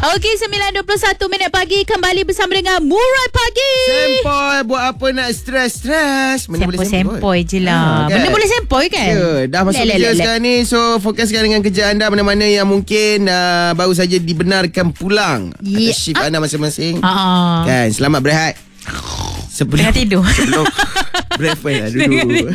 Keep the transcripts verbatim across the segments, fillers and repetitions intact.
Okey, sembilan dua puluh satu minit pagi. Kembali bersama dengan Murai Pagi. Sempoi, buat apa nak stres-stres? Benda boleh Sempoi-sempoi je lah. ha, kan? Benda boleh sempoi kan? Ya, dah masuk lek, kerja lek, sekarang ni. So, fokuskan dengan kerja anda. Mana-mana yang mungkin uh, baru saja dibenarkan pulang Ya. atas shift anda masing-masing. Ha. Kan, selamat berehat. Sebelum, Tengah tidur. Sebelum breakfast lah dulu.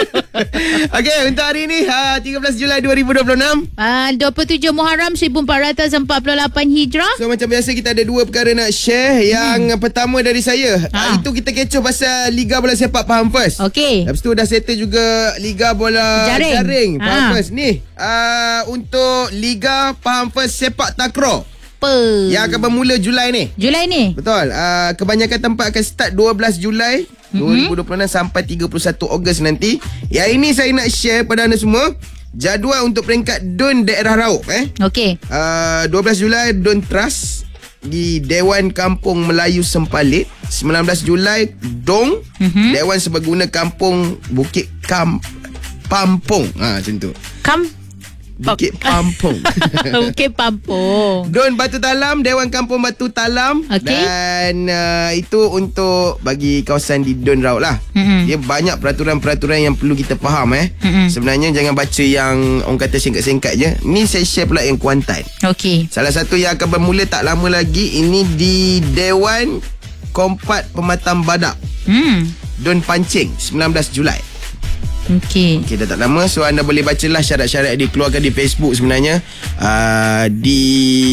Okey, untuk hari ni uh, tiga belas Julai dua ribu dua puluh enam. Uh, dua puluh tujuh Muharram seribu empat ratus empat puluh lapan Hijrah. So macam biasa kita ada dua perkara nak share. Yang hmm. pertama dari saya, ha. uh, itu kita kecoh pasal Liga Bola Sepak Pahang First. Okey. Lepas tu dah settle juga Liga Bola Jaring, Jaring Pahang ha. First. Ni uh, untuk Liga Pahang First Sepak Takraw yang akan bermula Julai ni. Julai ni. Betul. Uh, kebanyakan tempat akan start dua belas Julai dua ribu dua puluh enam mm-hmm. sampai tiga puluh satu Ogos nanti. Yang ini saya nak share pada anda semua jadual untuk peringkat D U N daerah Raub eh. Okey. Uh, dua belas Julai D U N Trust di Dewan Kampung Melayu Sempalit. sembilan belas Julai Dong mm-hmm. Dewan Serbaguna Kampung Bukit Kam Pampung. Ha macam tu. Kam Bukit Pampung. Bukit Pampung. D U N Batu Talam, Dewan Kampung Batu Talam. Okay. Dan uh, itu untuk bagi kawasan di D U N Raub lah. Mm-hmm. Dia banyak peraturan-peraturan yang perlu kita faham eh. Mm-hmm. Sebenarnya jangan baca yang orang kata singkat-singkat je. Ni saya share pula yang Kuantan. Okey. Salah satu yang akan bermula tak lama lagi, ini di Dewan Kompat Pematang Badak. Hmm. D U N Pancing sembilan belas Julai. Okey. Okey, dah tak lama. So anda boleh bacalah syarat-syarat yang dikeluarkan di Facebook sebenarnya. Uh, di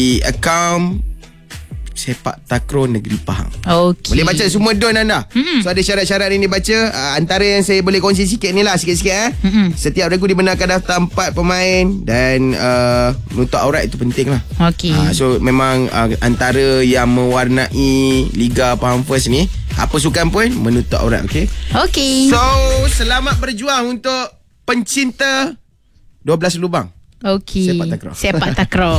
akaun Sepak Takraw Negeri Pahang. Okey. Boleh baca semua D U N anda. Mm-hmm. So ada syarat-syarat yang dibaca. uh, Antara yang saya boleh kongsi sikit ni lah, sikit-sikit eh. Mm-hmm. Setiap regu dibenarkan daftar empat pemain. Dan uh, menutup aurat itu penting lah. Okey. uh, So memang uh, antara yang mewarnai Liga Pahang First ni, apa sukan pun menutup aurat. Okey. Okey. So selamat berjuang untuk pencinta dua belas lubang. Okey. Sepak takraw. Sepak takraw.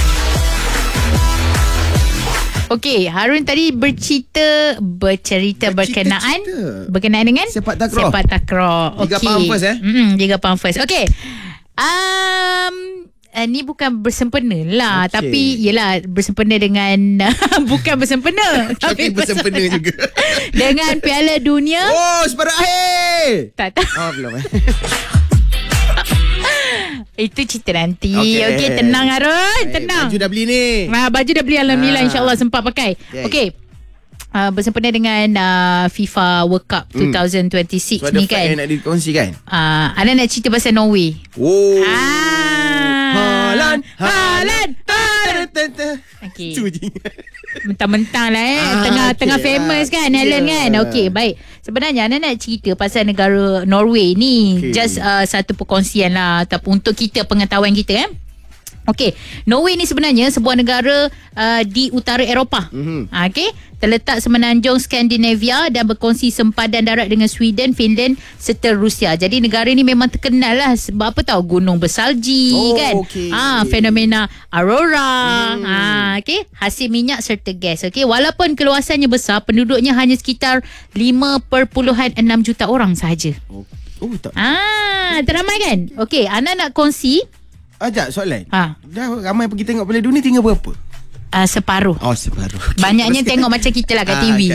Okey, Harun tadi bercerita bercerita, bercerita berkenaan cerita. berkenaan dengan sepak takraw. Sepak takraw. Okey. Liga Pahang First eh? Hmm, Liga Pahang First. Okey. Um Uh, ni bukan bersempena lah, okay. Tapi yelah bersempena dengan bukan bersempena tapi bersempena juga dengan Piala Dunia. Oh, separuh akhir. Tak tahu. Oh, belum eh. Itu cerita nanti. Okey, okay, tenang Harun, tenang. Baju dah beli ni. Ha, baju dah beli alhamdulillah, ha. InsyaAllah sempat pakai. Okey. Okay. Uh, bersempena dengan uh, FIFA World Cup hmm. dua ribu dua puluh enam so, ni kan. Ada nak dikongsikan. Uh, Ana nak cerita pasal Norway. Oh. Ah. Haaland, Haaland, Haaland. Okey. Mentang-mentang lah eh. Ah, tengah okay tengah famous lah. Kan Haaland yeah. kan. Okey, baik. Sebenarnya Ana nak cerita pasal negara Norway ni. Okay. Just uh, satu perkongsian lah ataupun untuk kita, pengetahuan kita eh. Okey, Norway ni sebenarnya sebuah negara uh, di utara Eropah. Mm-hmm. Okey, terletak semenanjung Skandinavia dan berkongsi sempadan darat dengan Sweden, Finland serta Rusia. Jadi negara ni memang terkenal lah sebab apa tahu, gunung bersalji oh, kan. Okay. Ah, fenomena aurora. Mm. Ah, okey, hasil minyak serta gas. Okey, walaupun keluasannya besar, penduduknya hanya sekitar lima perpuluhan enam juta orang sahaja. Oh, oh tak. Ah, teramai kan? Okey, Ana nak kongsi. Ajak soalan. Ha. Dah ramai pergi tengok Piala Dunia, tinggal berapa? Uh, separuh. Oh, separuh. Okay. Banyaknya tengok macam kita lah kat T V.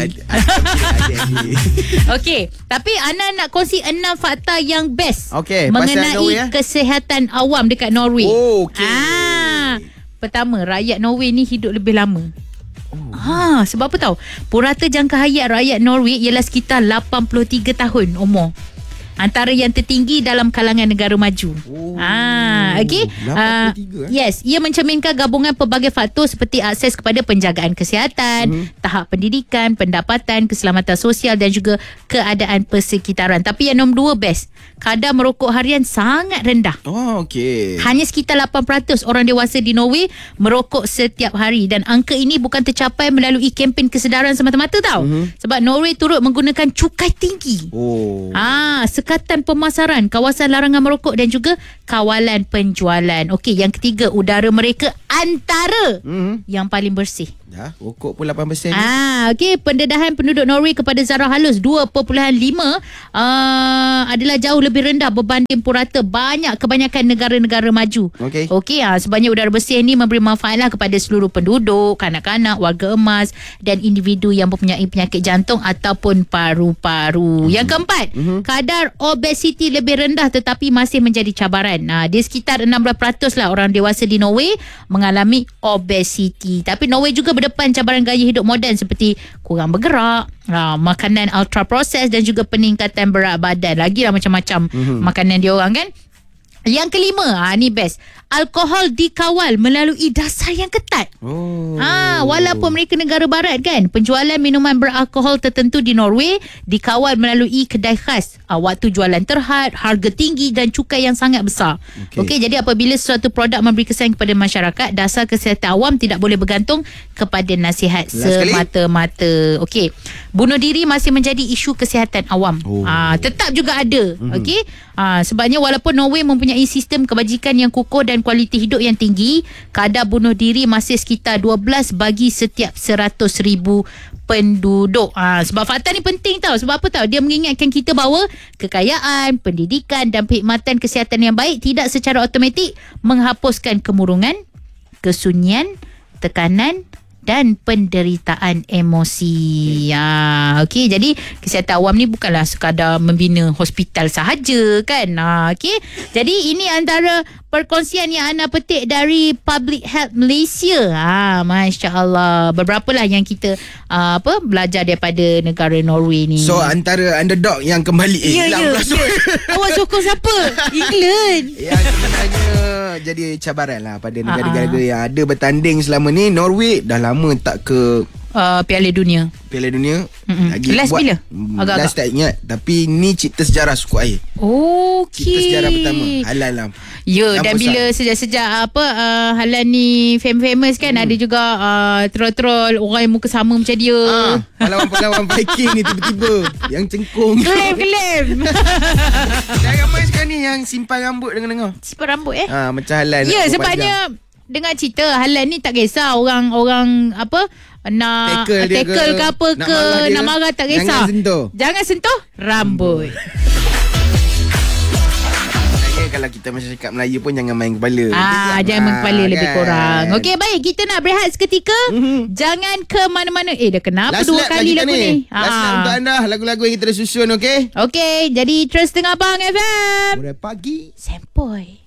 Okey, tapi Ana nak kongsi enam fakta yang best okay, mengenai Norway, ya? kesihatan awam dekat Norway. Oh, okey. Ah, pertama, rakyat Norway ni hidup lebih lama. Oh. Ha, sebab apa tahu? Purata jangka hayat rakyat Norway ialah sekitar lapan puluh tiga tahun umur. Antara yang tertinggi dalam kalangan negara maju. Oh, ah, okey. Uh, yes, ia mencerminkan gabungan pelbagai faktor seperti akses kepada penjagaan kesihatan, hmm. tahap pendidikan, pendapatan, keselamatan sosial dan juga keadaan persekitaran. Tapi yang nombor dua best, kadar merokok harian sangat rendah. Oh, okey. Hanya sekitar lapan peratus orang dewasa di Norway merokok setiap hari dan angka ini bukan tercapai melalui kempen kesedaran semata-mata tau. Mm-hmm. Sebab Norway turut menggunakan cukai tinggi. Oh. Ah, sekatan pemasaran, kawasan larangan merokok dan juga kawalan penjualan. Okey, yang ketiga, udara mereka antara Hmm. yang paling bersih. Dah, rokok pun lapan peratus. Ah, okey, pendedahan penduduk Norway kepada zarah halus dua perpuluhan lima uh, adalah jauh lebih rendah berbanding purata banyak kebanyakan negara-negara maju. Okey. Okey, ah, sebanyak udara bersih ini memberi manfaatlah kepada seluruh penduduk, kanak-kanak, warga emas dan individu yang mempunyai penyakit jantung ataupun paru-paru. Mm-hmm. Yang keempat, mm-hmm. kadar obesiti lebih rendah tetapi masih menjadi cabaran. Ah, di sekitar enam belas peratus lah orang dewasa di Norway mengalami obesiti. Tapi Norway juga berdepan cabaran gaya hidup moden seperti kurang bergerak, ha, makanan ultra processed dan juga peningkatan berat badan. Lagilah macam-macam mm-hmm. makanan dia orang kan. Yang kelima, ha, ni best. Alkohol dikawal melalui dasar yang ketat. Oh. Ha, walaupun mereka negara barat kan, penjualan minuman beralkohol tertentu di Norway dikawal melalui kedai khas. Ha, waktu jualan terhad, harga tinggi dan cukai yang sangat besar. Okey, okay, jadi apabila sesuatu produk memberi kesan kepada masyarakat, dasar kesihatan awam tidak boleh bergantung kepada nasihat Last semata-mata. Okey. Bunuh diri masih menjadi isu kesihatan awam. Oh. Ha, tetap juga ada. Mm-hmm. Okey. Ha, sebabnya walaupun Norway mempunyai sistem kebajikan yang kukuh dan kualiti hidup yang tinggi, kadar bunuh diri masih sekitar dua belas bagi setiap seratus ribu penduduk. Ha, sebab fakta ni penting tau. Sebab apa tau? Dia mengingatkan kita bahawa kekayaan, pendidikan dan perkhidmatan kesihatan yang baik tidak secara automatik menghapuskan kemurungan, kesunyian, tekanan dan penderitaan emosi. Ya, okey. Jadi kesihatan awam ni bukanlah sekadar membina hospital sahaja kan. Ha, okey. Jadi ini antara perkongsian yang Ana petik dari Public Health Malaysia. Ha, masya-Allah. Beberapa lah yang kita uh, apa belajar daripada negara Norway ni. So antara underdog yang kembali eh, ya, hilang ya, pula. ya. Awak sokong siapa? England. Yang sebenarnya jadi cabaran lah pada negara-negara yang ada bertanding selama ni. Norway dah lama tak ke uh, Piala Dunia. Piala Dunia. Mm-mm. Last buat, bila? Agak-agak. Last tak ingat. Tapi ni cipta sejarah suku air. Okey. Cipta sejarah pertama. Halal lah. Ya, dan bila sejak-sejak apa uh, Halal ni famous kan, hmm. ada juga uh, troll-troll orang yang muka sama macam dia. Ah, pahlawan-pahlawan Viking ni tiba-tiba yang cengkung. Klaim-klaim. Dan ramai sekarang ni yang simpan rambut dengar-dengar. Simpan rambut eh? Ah, macam Halal. Ya, sebabnya dengar cerita Halal ni tak kisah orang-orang apa nak tackle, tackle ke, ke apa nak ke marah nak marah tak kisah. Jangan sentuh. Jangan sentuh rambut. Kalau kita macam cakap Melayu pun jangan main kepala. Ah, okay, jangan main kepala kan? Lebih kurang. Okey, baik, kita nak berehat seketika. Mm-hmm. Jangan ke mana-mana. Eh, dah kenapa last dua kali lagu ni? ni? Last ah. untuk anda lagu-lagu yang kita dah susun, okey? Okey, jadi terus dengar Bang F M. Sore pagi. Sempoi.